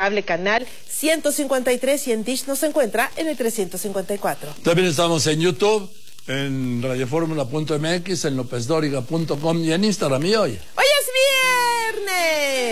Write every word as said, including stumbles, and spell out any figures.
cable canal ciento cincuenta y tres y en Dish nos encuentra en el trescientos cincuenta y cuatro. También estamos en YouTube, en radioformula punto m x, en lópez dóriga punto com y en Instagram. Y hoy. ¡Hoy es viernes!